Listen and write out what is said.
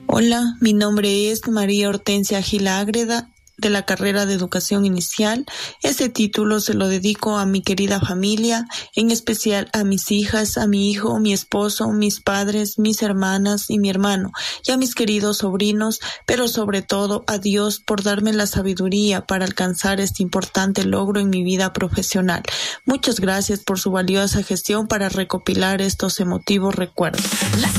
Hola, mi nombre es María Hortensia Gil Ágreda, de la carrera de Educación Inicial. Este título se lo dedico a mi querida familia, en especial a mis hijas, a mi hijo, mi esposo, mis padres, mis hermanas y mi hermano, y a mis queridos sobrinos, pero sobre todo a Dios por darme la sabiduría para alcanzar este importante logro en mi vida profesional. Muchas gracias por su valiosa gestión para recopilar estos emotivos recuerdos.